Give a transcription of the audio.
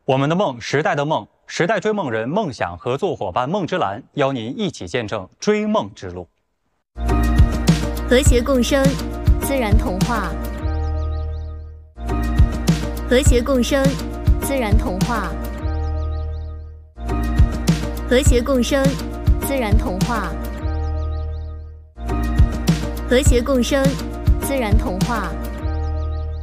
我们的梦，时代的梦，时代追梦人梦想合作伙伴梦之蓝邀您一起见证追梦之路。 和谐共生，自然童话。和谐共生，自然童话。和谐共生，自然童话。和谐共生，自然童话。